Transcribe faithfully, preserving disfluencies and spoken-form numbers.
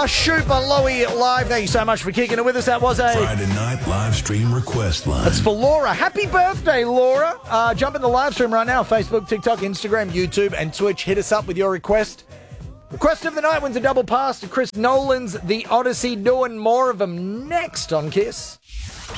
Uh, Shupa Lowy live. Thank you so much for kicking it with us. That was a Friday night live stream request line. That's for Laura. Happy birthday, Laura. Uh, jump in the live stream right now. Facebook, TikTok, Instagram, YouTube, and Twitch. Hit us up with your request. Request of the night wins a double pass to Chris Nolan's The Odyssey. Doing more of them next on Kiss.